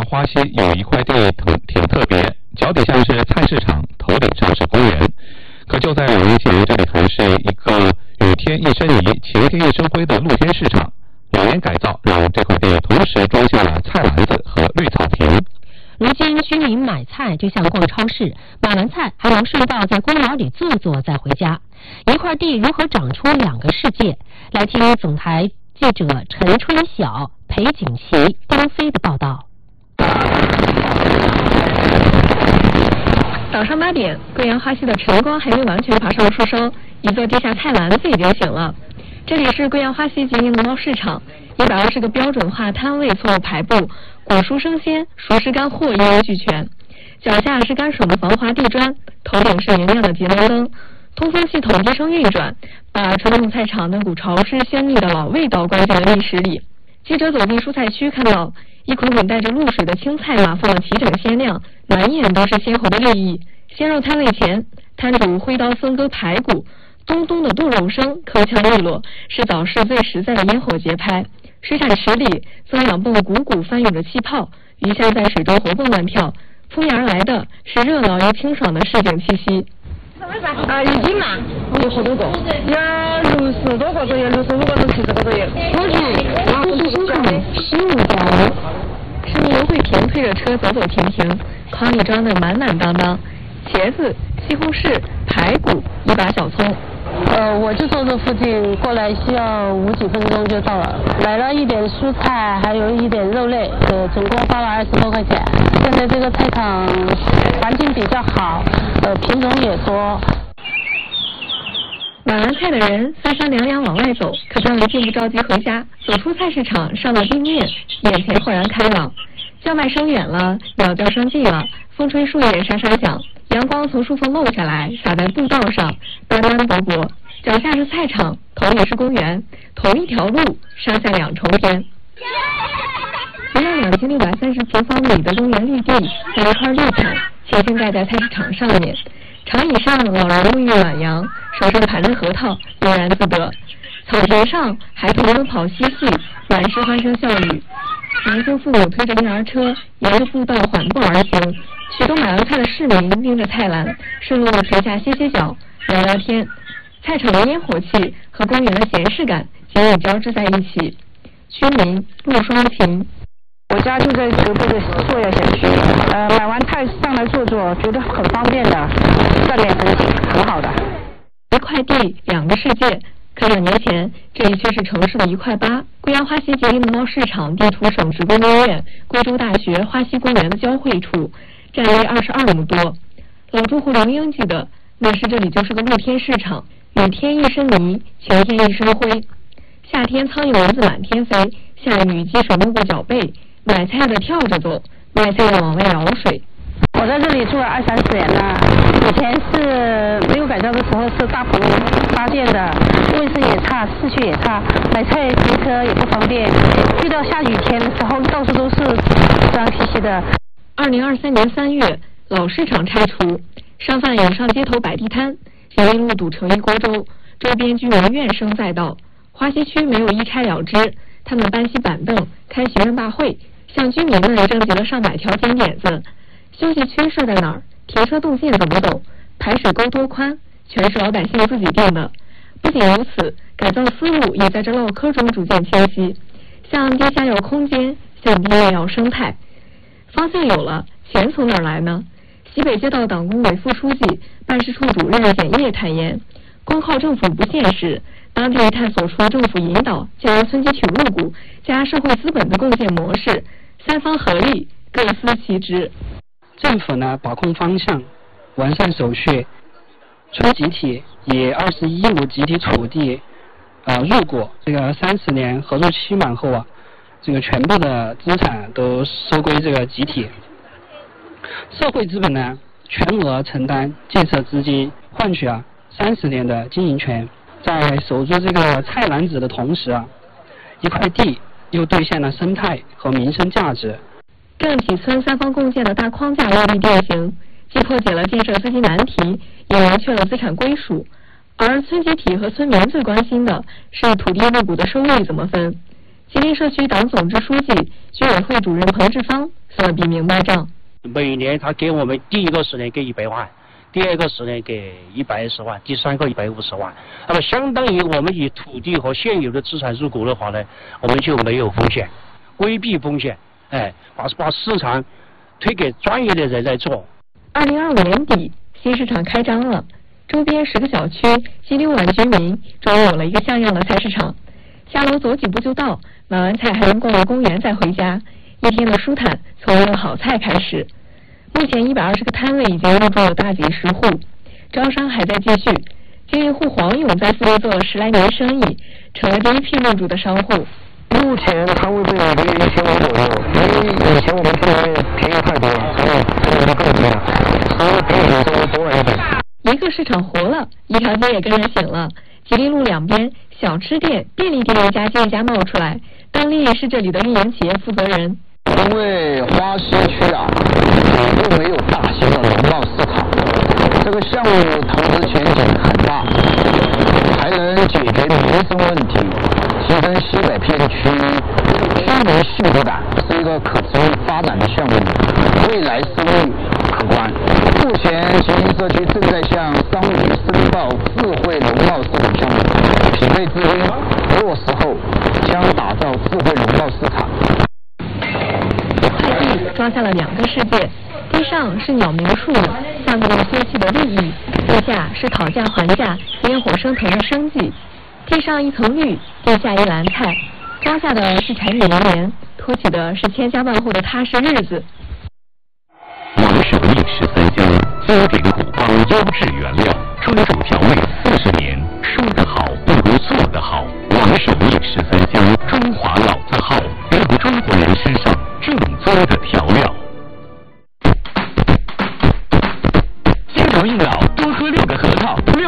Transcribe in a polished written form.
花溪有一块地挺特别，脚底下是菜市场，头顶上是公园。可就在5年前，这里还是一个雨天一身泥，晴天一身灰的露天市场。5年改造，让这块地同时装下了菜篮子和绿草坪。 如今居民买菜就像逛超市，买完菜还能顺道在公园里坐坐再回家。一块地如何长出2个世界？来听总台记者陈春晓、裴景琦、张飞的报道。 早上8点，贵阳花溪的晨光还没完全爬上树梢，一座地下菜篮子已经醒了。这里是贵阳花溪集营农贸市场，120个标准化摊位错落排布，果蔬生鲜、熟食干货一应俱全。脚下是干爽的防滑地砖，头顶是明亮的节能灯，通风系统低声运转，把传统菜场那股潮湿鲜腻的老味道关进了历史里。记者走进蔬菜区，看到一捆捆带着露水的青菜码放得齐整鲜亮，满眼都是鲜活的绿意。鲜肉摊位前，摊主挥刀分割排骨，咚咚的剁肉声铿锵利落，是早市最实在的烟火节拍。水产池里，增氧泵汩汩翻涌着气泡，鱼虾在水中活蹦乱跳，扑面而来的是热闹又清爽的市井气息。 1斤嘛，有好多个，有60多个左右，65个到70个左右。 这是市场15条。 市民刘慧萍推着车走走停停，筐里装的满满当当，茄子、西红柿、排骨，一把小葱。 我就坐这附近，过来需要5几分钟就到了。买了一点蔬菜，还有一点肉类，总共花了20多块钱。现在这个菜场环境比较好，品种也多。 买完菜的人3三两两往外走，可他们并不着急回家。走出菜市场，上了地面，眼前豁然开朗。叫卖声远了，鸟叫声近了，风吹树叶沙沙响，阳光从树缝漏下来，洒在步道上，斑斑驳驳。脚下是菜场，头顶是公园，同一条路，上下2重天。围绕2630平方米的公园绿地，在一块绿毯，轻轻盖在菜市场上面。长椅上，老人沐浴暖阳，手上盘着核桃，悠然自得。草坪上，孩童奔跑嬉戏，满是欢声笑语。年轻父母推着婴儿车，沿着步道缓步而行。许多买完菜的市民拎着菜篮，顺路垂下歇歇脚，聊聊天。菜场的烟火气和公园的闲适感紧紧交织在一起。居民陆双琴， 我家就在隔壁的硕雅小区，买完菜上来坐坐，觉得很方便的，站脸很紧，很好的。 一块地2个世界，可2年前，这里却是城市的1块8。贵阳花溪集营农贸市场地处省直工医院、贵州大学花溪公园的交汇处，占地22亩多。老住户刘英记得，那时这里就是个露天市场，雨天一身泥，晴天一身灰。夏天苍蝇蚊子满天飞，下雨积水没过脚背，买菜的跳着走，卖菜的往外舀水。 我在这里住了20-30年了，以前是没有改造的时候是大棚搭建的，卫生也差，市区也差，买菜停车也不方便，遇到下雨天的时候到处都是脏兮兮的。 2023年3月，老市场拆除，商贩涌上街头摆地摊，人民路堵成一锅粥，周边居民怨声载道。花溪区没有一拆了之，他们搬起板凳，开学生大会，向居民们征集了上百条金点子。休息区设在哪儿？停车动线怎么走？排水沟多宽？全是老百姓自己定的。不仅如此，改造思路也在这唠嗑中逐渐清晰。向地下要空间，向地面要生态。方向有了，钱从哪儿来呢？西北街道党工委副书记、办事处主任简烨坦言，光靠政府不现实，当地探索出政府引导加村集体入股加社会资本的贡献模式，3方合力，各司其职。 政府呢把控方向，完善手续，村集体以21亩集体土地入股，这个30年合作期满后这个全部的资产都收归这个集体。社会资本呢全额承担建设资金，换取30年的经营权。在守住这个菜篮子的同时一块地又兑现了生态和民生价值。 郑启村3方共建的大框架落地定型，既破解了建设资金难题，也明确了资产归属。而村集体和村民最关心的是土地入股的收益怎么分。吉林社区党总支书记、居委会主任彭志芳了笔明白账。 每年他给我们第一个10年给100万，第二个10年给120万，第三个150万。那么相当于我们以土地和现有的资产入股的话呢，我们就没有风险，规避风险，把市场推给专业的人来做。 2025年底，新市场开张了，周边10个小区近6万居民终于有了一个像样的菜市场。下楼走几步就到，买完菜还能逛个公园再回家，一天的舒坦从一个好菜开始。目前120个摊位已经入驻了大几10户，招商还在继续。经营户黄勇在附近做了10来年生意，成了第一批入驻的商户。 目前摊位费也就1500左右，因为以前我们这边便宜太多了，所以就更低了，所以比以前多了一点。 一个市场活了，一条街也跟着醒了。吉林路两边，小吃店、便利店一家接一家冒出来。邓丽是这里的运营企业负责人。 因为花溪区啊，又没有大型的农贸市场，这个项目投资前景很大，还能解决民生问题，提升西北片区居民幸福感，是一个可持续发展的项目，未来收益可观。目前吉林社区正在向商务局申报智慧农贸市场项目，匹配资金落实后，将打造智慧农贸市场。 快递装下了2个世界，地上是鸟鸣树木，下面歇气的利益，地下是讨价还价、烟火升腾的生计。地上一层绿，地下一篮菜，装下的是柴米油盐，托起的是千家万户的踏实日子。 王守义13家，经典古方优质原料，专注调味40年，说得好不如做得好。王守义13家，中华老字号，让中国人身上正宗的调料。先疗硬老，多喝6个核桃，6